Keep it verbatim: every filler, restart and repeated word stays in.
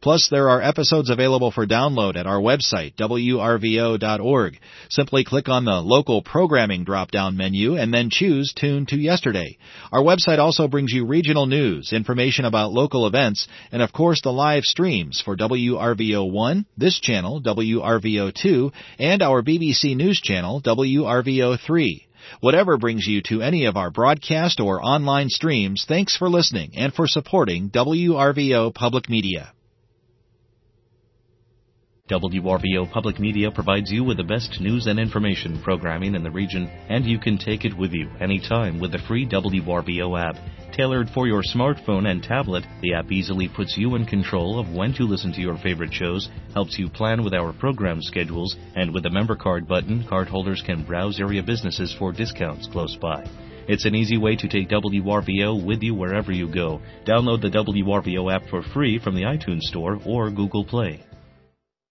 Plus, there are episodes available for download at our website, w r v o dot org. Simply click on the Local Programming drop-down menu and then choose Tune to Yesterday. Our website also brings you regional news, information about local events, and of course the live streams for W R V O one, this channel, W R V O two, and our B B C News channel, W R V O three. Whatever brings you to any of our broadcast or online streams, thanks for listening and for supporting W R V O Public Media. W R V O Public Media provides you with the best news and information programming in the region, and you can take it with you anytime with the free W R V O app. Tailored for your smartphone and tablet, the app easily puts you in control of when to listen to your favorite shows, helps you plan with our program schedules, and with the member card button, cardholders can browse area businesses for discounts close by. It's an easy way to take W R V O with you wherever you go. Download the W R V O app for free from the iTunes Store or Google Play.